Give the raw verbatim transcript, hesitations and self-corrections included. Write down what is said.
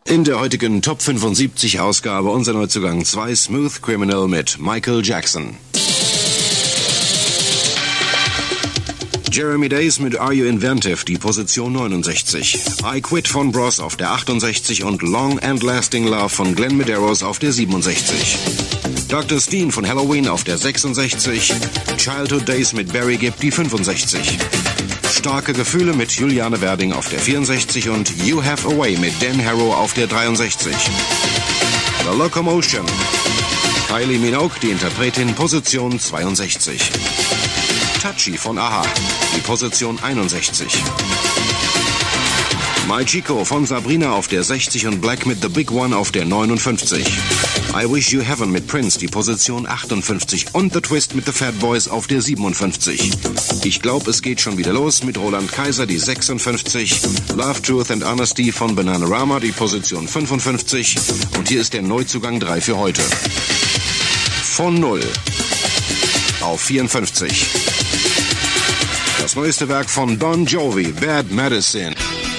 In der heutigen Top fünfundsiebzig Ausgabe unser Neuzugang zwei Smooth Criminal mit Michael Jackson. Jeremy Days mit Are You Inventive, die Position neunundsechzig. I Quit von Bros auf der achtundsechzig und Long and Lasting Love von Glenn Medeiros auf der siebenundsechzig. Doktor Steen von Halloween auf der sechsundsechzig. Childhood Days mit Barry Gibb die fünfundsechzig. Starke Gefühle mit Juliane Werding auf der vierundsechzig und You Have a Way mit Dan Harrow auf der dreiundsechzig. The Locomotion. Kylie Minogue, die Interpretin, Position zweiundsechzig. Touchy von Aha, die Position einundsechzig. My Chico von Sabrina auf der sechzig und Black mit The Big One auf der neunundfünfzig. I Wish You Heaven mit Prince, die Position achtundfünfzig. Und The Twist mit The Fat Boys auf der siebenundfünfzig. Ich glaube, es geht schon wieder los mit Roland Kaiser, die sechsundfünfzig. Love, Truth and Honesty von Bananarama, die Position fünfundfünfzig. Und hier ist der Neuzugang drei für heute. Von null auf vierundfünfzig. Das neueste Werk von Bon Jovi, Bad Medicine.